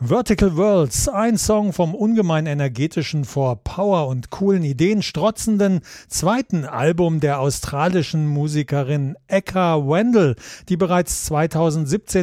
Vertical Worlds, ein Song vom ungemein energetischen, vor Power und coolen Ideen strotzenden zweiten Album der australischen Musikerin Eka Wendell, die bereits 2017